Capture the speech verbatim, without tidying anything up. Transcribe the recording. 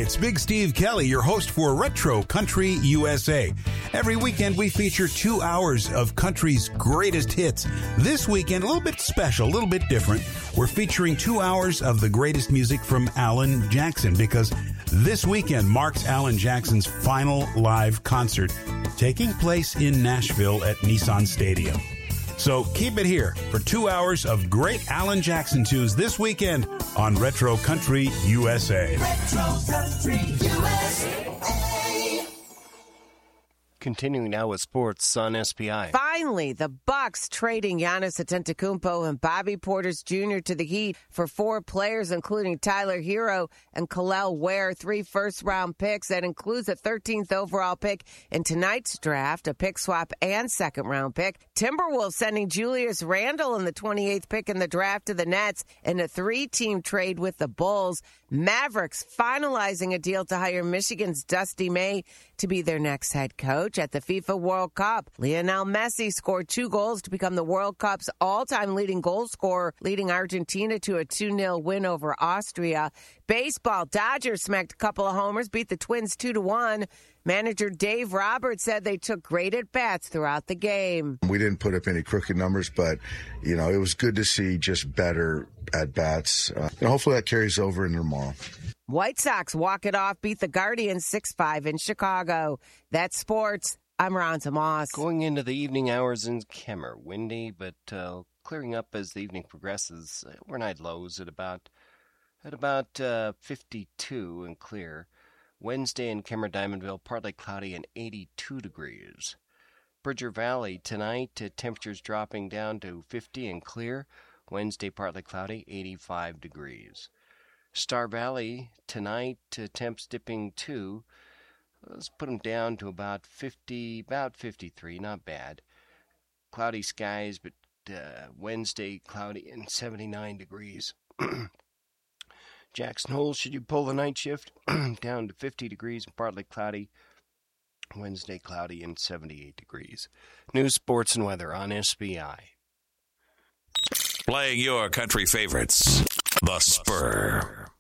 it's Big Steve Kelly, your host for Retro Country U S A. Every weekend, we feature two hours of country's greatest hits. This weekend, a little bit special, a little bit different. We're featuring two hours of the greatest music from Alan Jackson, because this weekend marks Alan Jackson's final live concert, taking place in Nashville at Nissan Stadium. So keep it here for two hours of great Alan Jackson tunes this weekend on Retro Country U S A. Retro Country U S A. Continuing now with sports on S P I. Finally, the Bucks trading Giannis Antetokounmpo and Bobby Portis Junior to the Heat for four players, including Tyler Hero and Kel'el Ware, three first-round picks. That includes a thirteenth overall pick in tonight's draft, a pick swap, and second-round pick. Timberwolves sending Julius Randle and the twenty-eighth pick in the draft to the Nets in a three-team trade with the Bulls. Mavericks finalizing a deal to hire Michigan's Dusty May to be their next head coach. At the FIFA World Cup, Lionel Messi scored two goals to become the World Cup's all-time leading goal scorer, leading Argentina to a two nil win over Austria. Baseball, Dodgers smacked a couple of homers, beat the Twins two to one. Manager Dave Roberts said they took great at-bats throughout the game. We didn't put up any crooked numbers, but, you know, it was good to see just better at-bats. Uh, and hopefully that carries over into tomorrow. White Sox walk it off, beat the Guardians six five in Chicago. That's sports. I'm Ron Tomas. Going into the evening hours in Kemmer. Windy, but uh, clearing up as the evening progresses. Overnight lows at about at about uh, fifty-two and clear. Wednesday in Kemmer, Diamondville, partly cloudy and eighty-two degrees. Bridger Valley tonight, uh, temperatures dropping down to fifty and clear. Wednesday, partly cloudy, eighty-five degrees. Star Valley tonight, uh, temps dipping two. Let's put them down to about fifty, about fifty-three, not bad. Cloudy skies, but uh, Wednesday cloudy and seventy-nine degrees. Jackson Hole, should you pull the night shift, down to fifty degrees and partly cloudy. Wednesday cloudy and seventy-eight degrees. News, sports, and weather on S B I. Playing your country favorites, The Spur.